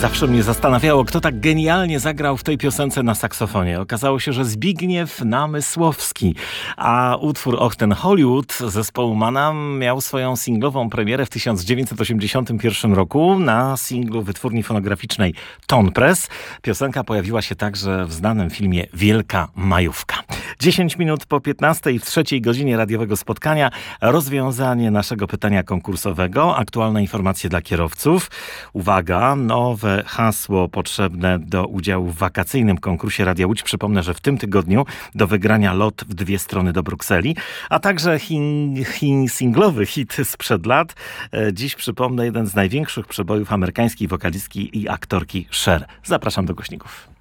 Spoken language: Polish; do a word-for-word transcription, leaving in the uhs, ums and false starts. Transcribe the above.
Zawsze mnie zastanawiało, kto tak genialnie zagrał w tej piosence na saksofonie. Okazało się, że Zbigniew Namysłowski. A utwór Och ten Hollywood zespołu Mana miał swoją singlową premierę w tysiąc dziewięćset osiemdziesiątym pierwszym roku na singlu wytwórni fonograficznej Ton Press. Piosenka pojawiła się także w znanym filmie Wielka Majówka. dziesięć minut po piętnastej w trzeciej godzinie radiowego spotkania rozwiązanie naszego pytania konkursowego. Aktualne informacje dla kierowców. Uwaga, nowe hasło potrzebne do udziału w wakacyjnym konkursie Radia Łódź. Przypomnę, że w tym tygodniu do wygrania lot w dwie strony do Brukseli, a także hin, hin singlowy hit sprzed lat. Dziś przypomnę jeden z największych przebojów amerykańskiej wokalistki i aktorki Cher. Zapraszam do głośników.